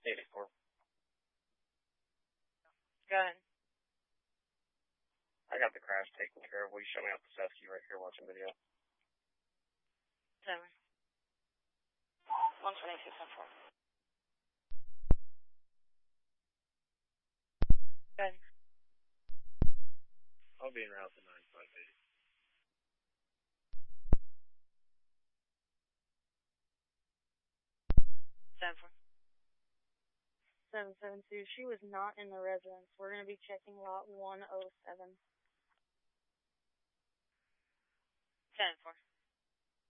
84. Go ahead. I got the crash taken care of. Will you show me out the Sesky right here watching video? 7. 126 and 4. Go ahead. I'll be en route to 958. 7-4. 772. She was not in the residence. We're going to be checking lot 107. 10-4.